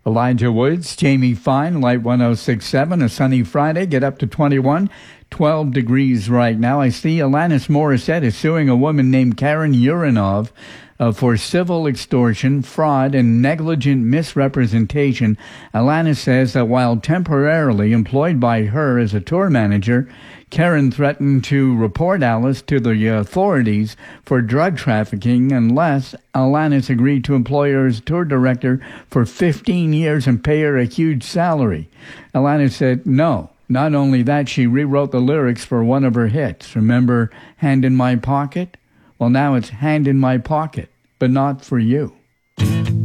Elijah Woods, Jamie Fine, Light 106.7, a sunny Friday, get up to 21, 12 degrees right now. I see Alanis Morissette is suing a woman named Karen Uranov for civil extortion, fraud, and negligent misrepresentation. Alanis says that while temporarily employed by her as a tour manager, Karen threatened to report Alice to the authorities for drug trafficking unless Alanis agreed to employ her as tour director for 15 years and pay her a huge salary. Alanis said no. Not only that, she rewrote the lyrics for one of her hits. Remember Hand in My Pocket? Well, now it's Hand in My Pocket, but not for you.